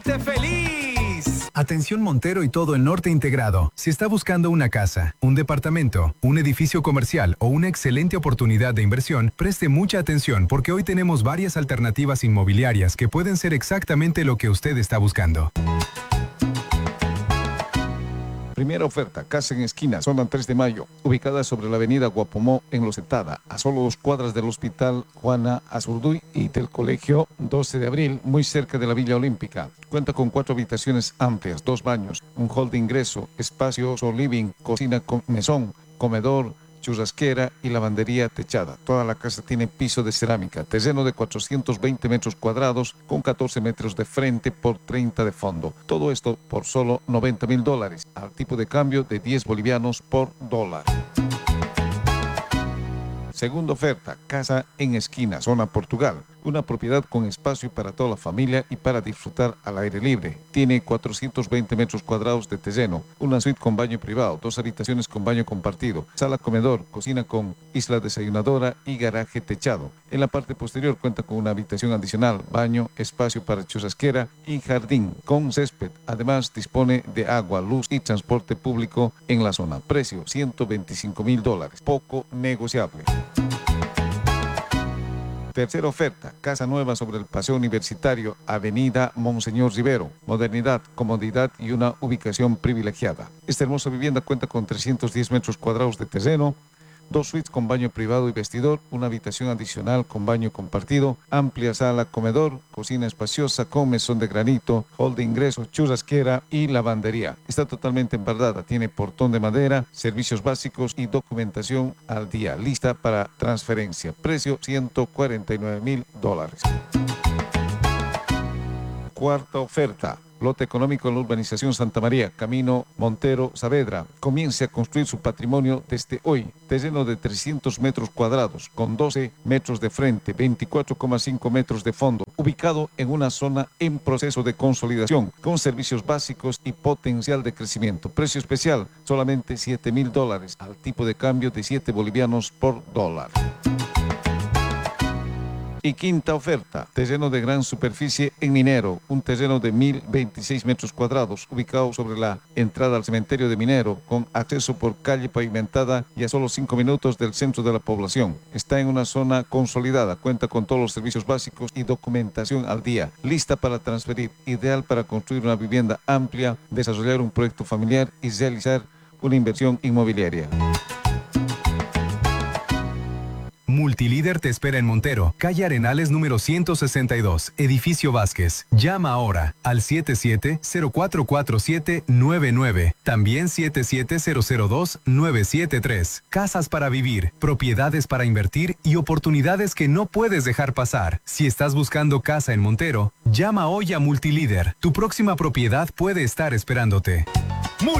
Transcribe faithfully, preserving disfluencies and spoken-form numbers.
¡Te feliz! Atención Montero y todo el norte integrado. Si está buscando una casa, un departamento, un edificio comercial o una excelente oportunidad de inversión, preste mucha atención porque hoy tenemos varias alternativas inmobiliarias que pueden ser exactamente lo que usted está buscando. Primera oferta, casa en esquina, zona tres de mayo, ubicada sobre la avenida Guapomó en Losetada, a solo dos cuadras del Hospital Juana Azurduy y del Colegio doce de abril, muy cerca de la Villa Olímpica. Cuenta con cuatro habitaciones amplias, dos baños, un hall de ingreso, espacios o living, cocina con mesón, comedor, churrasquera y lavandería techada. Toda la casa tiene piso de cerámica, terreno de cuatrocientos veinte metros cuadrados con catorce metros de frente por treinta de fondo. Todo esto por solo noventa mil dólares, al tipo de cambio de diez bolivianos por dólar. Segunda oferta, casa en esquina, zona Portugal. Una propiedad con espacio para toda la familia y para disfrutar al aire libre. Tiene cuatrocientos veinte metros cuadrados de terreno, una suite con baño privado, dos habitaciones con baño compartido, sala comedor, cocina con isla desayunadora y garaje techado. En la parte posterior cuenta con una habitación adicional, baño, espacio para churrasquera y jardín con césped. Además dispone de agua, luz y transporte público en la zona. Precio ciento veinticinco mil dólares, poco negociable. Tercera oferta, casa nueva sobre el Paseo Universitario, Avenida Monseñor Rivero. Modernidad, comodidad y una ubicación privilegiada. Esta hermosa vivienda cuenta con trescientos diez metros cuadrados de terreno, dos suites con baño privado y vestidor, una habitación adicional con baño compartido, amplia sala comedor, cocina espaciosa con mesón de granito, hall de ingreso, churrasquera y lavandería. Está totalmente embardada, tiene portón de madera, servicios básicos y documentación al día, lista para transferencia. Precio ciento cuarenta y nueve mil dólares. Cuarta oferta. Lote económico en la urbanización Santa María, Camino Montero Saavedra. Comience a construir su patrimonio desde hoy. Terreno de trescientos metros cuadrados, con doce metros de frente, veinticuatro coma cinco metros de fondo, ubicado en una zona en proceso de consolidación, con servicios básicos y potencial de crecimiento. Precio especial, solamente siete mil dólares, al tipo de cambio de siete bolivianos por dólar. Y quinta oferta, terreno de gran superficie en Minero, un terreno de mil veintiséis metros cuadrados, ubicado sobre la entrada al cementerio de Minero, con acceso por calle pavimentada y a solo cinco minutos del centro de la población. Está en una zona consolidada, cuenta con todos los servicios básicos y documentación al día, lista para transferir, ideal para construir una vivienda amplia, desarrollar un proyecto familiar y realizar una inversión inmobiliaria. Multilíder te espera en Montero, calle Arenales número ciento sesenta y dos, edificio Vázquez. Llama ahora al siete siete cero cuatro cuatro siete nueve nueve, también siete siete cero cero dos nueve siete tres. Casas para vivir, propiedades para invertir y oportunidades que no puedes dejar pasar. Si estás buscando casa en Montero, llama hoy a Multilíder. Tu próxima propiedad puede estar esperándote.